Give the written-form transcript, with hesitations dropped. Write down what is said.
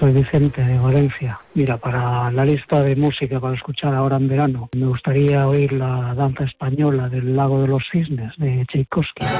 soy Vicente de Valencia. Mira, para la lista de música para escuchar ahora en verano, me gustaría oír la danza española del Lago de los Cisnes de Tchaikovsky.